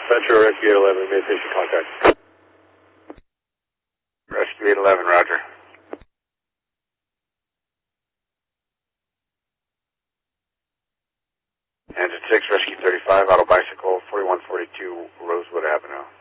Metro Rescue 811, made patient contact. Rescue 811, roger. Engine 6, Rescue 35, auto bicycle, 4142 Rosewood Avenue.